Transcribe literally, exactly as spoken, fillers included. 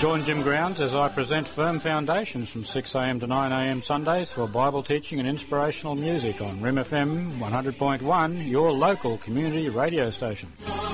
Join Jim Grounds as I present Firm Foundations from six a m to nine a m Sundays for Bible teaching and inspirational music on R I M F M one hundred point one, your local community radio station.